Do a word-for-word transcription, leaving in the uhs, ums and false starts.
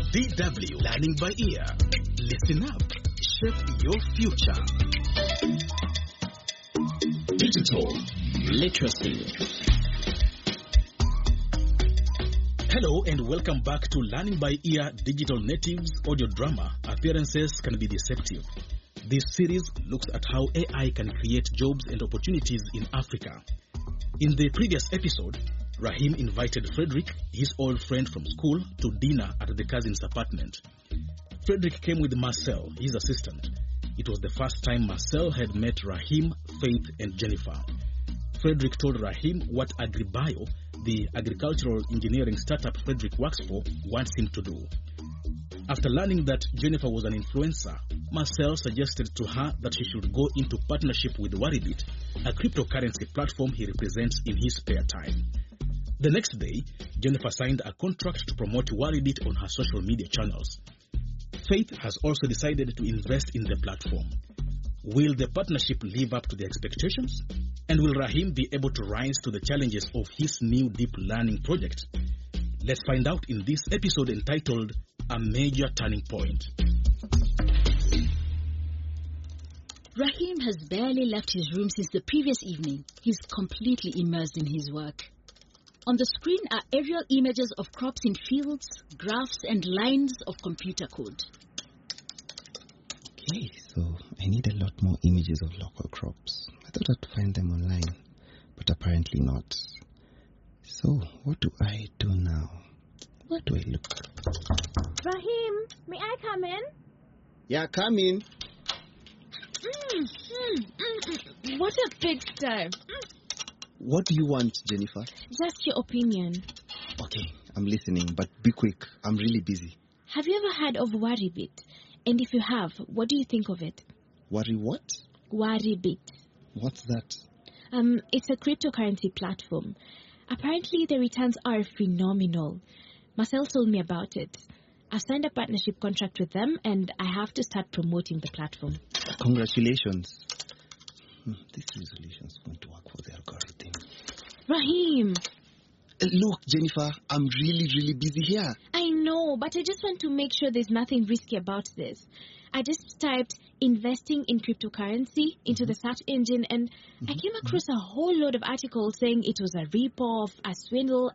D W Learning by Ear. Listen up. Shape your future. Digital literacy. Hello and welcome back to Learning by Ear Digital Natives audio drama. Appearances can be deceptive. This series looks at how A I can create jobs and opportunities in Africa. In the previous episode, Rahim invited Frederick, his old friend from school, to dinner at the cousin's apartment. Frederick came with Marcel, his assistant. It was the first time Marcel had met Rahim, Faith, and Jennifer. Frederick told Rahim what AgriBio, the agricultural engineering startup Frederick works for, wants him to do. After learning that Jennifer was an influencer, Marcel suggested to her that she should go into partnership with Waribit, a cryptocurrency platform he represents in his spare time. The next day, Jennifer signed a contract to promote Waribit on her social media channels. Faith has also decided to invest in the platform. Will the partnership live up to the expectations? And will Rahim be able to rise to the challenges of his new deep learning project? Let's find out in this episode entitled A Major Turning Point. Rahim has barely left his room since the previous evening. He's completely immersed in his work. On the screen are aerial images of crops in fields, graphs, and lines of computer code. Okay, so I need a lot more images of local crops. I thought I'd find them online, but apparently not. So, what do I do now? Where do I look? Rahim, may I come in? Yeah, come in. Mm, mm, mm, mm. What a pigsty. Mm. What do you want, Jennifer? Just your opinion. Okay, I'm listening, but be quick. I'm really busy. Have you ever heard of Waribit? And if you have, what do you think of it? Worry what? Waribit. What's that? Um, it's a cryptocurrency platform. Apparently, the returns are phenomenal. Marcel told me about it. I've signed a partnership contract with them, and I have to start promoting the platform. Congratulations. Hmm, this resolution is going to work for the algorithm. Rahim! Uh, look, Jennifer, I'm really, really busy here. I know, but I just want to make sure there's nothing risky about this. I just typed investing in cryptocurrency into mm-hmm. the search engine, and mm-hmm. I came across mm-hmm. a whole load of articles saying it was a rip-off, a swindle,